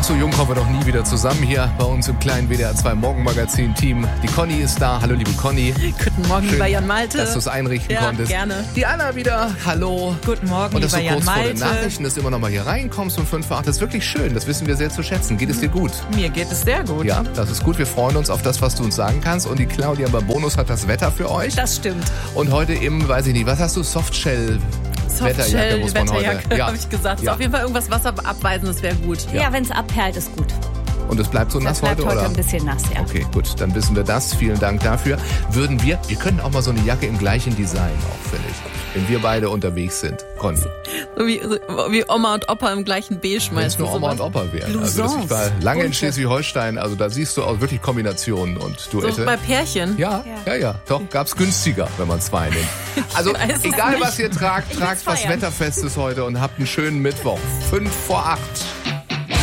So jung kommen wir doch nie wieder zusammen hier bei uns im kleinen WDR 2 Morgenmagazin-Team. Die Conny ist da. Hallo, liebe Conny. Guten Morgen, lieber Jan Malte. Dass du es einrichten konntest. Gerne. Die Anna wieder. Hallo. Guten Morgen, und dass lieber du kurz Jan vor Malte. den Nachrichten, dass du immer noch mal hier reinkommst um 5 vor 8. Das ist wirklich schön. Das wissen wir sehr zu schätzen. Geht es dir gut? Mir geht es sehr gut. Ja, das ist gut. Wir freuen uns auf das, was du uns sagen kannst. Und die Claudia beim Bonus hat das Wetter für euch. Das stimmt. Und heute eben, weiß ich nicht, was hast du? Wetterjacke muss man heute. Ja, habe ich gesagt. Ja. Ist auf jeden Fall irgendwas Wasserabweisendes wäre gut. Ja, wenn es abperlt, ist gut. Und es bleibt so nass Das bleibt heute, heute oder? ein bisschen nass, ja. Okay, gut, dann wissen wir das. Vielen Dank dafür. Wir können auch mal so eine Jacke im gleichen Design auch, finde ich. Wenn wir beide unterwegs sind. Conny. So wie Oma und Opa im gleichen Beige Wenn es meistens. nur Oma und Opa wären. Also ich war lange in Schleswig-Holstein, also da siehst du auch wirklich Kombinationen und Duette. So bei Pärchen. Ja. Doch, gab's günstiger, wenn man 2 nimmt. Also weiß es egal, nicht. was ihr tragt, tragt was feiern. Wetterfestes heute und habt einen schönen Mittwoch. 5 vor 8.